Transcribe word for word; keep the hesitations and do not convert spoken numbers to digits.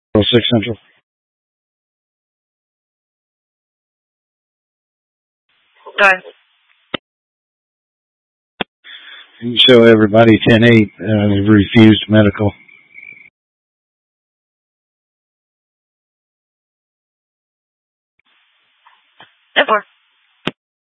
six Central. Go ahead. You can show everybody ten eight. Uh, they've refused medical. ten four.